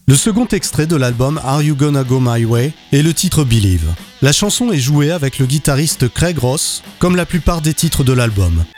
Le second extrait de l'album Are You Gonna Go My Way est le titre Believe. La chanson est jouée avec le guitariste Craig Ross, comme la plupart des titres de l'album.